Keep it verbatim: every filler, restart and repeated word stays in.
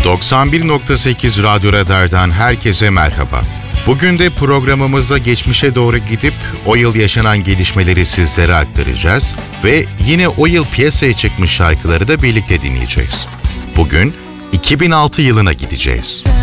doksan bir nokta sekiz Radyo Radar'dan herkese merhaba. Bugün de programımızda geçmişe doğru gidip o yıl yaşanan gelişmeleri sizlere aktaracağız ve yine o yıl piyasaya çıkmış şarkıları da birlikte dinleyeceğiz. Bugün iki bin altı yılına gideceğiz.